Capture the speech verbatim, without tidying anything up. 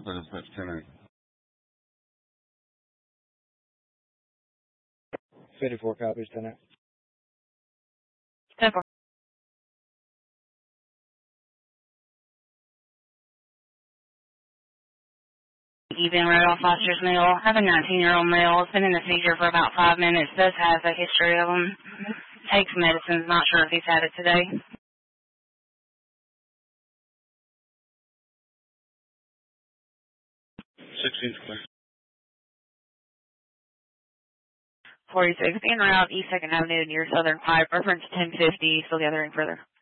Clear dispatch ten eight. fifty-four copies, ten eight. ten four. You've been right off Foster's Mill. I have a nineteen-year-old male. It's been in the seizure for about five minutes. Does have a history of them. Takes medicines. Not sure if he's had it today. sixteen clear. forty-six, en route, East second Avenue near Southern Pipe. Reference ten fifty. Still gathering further.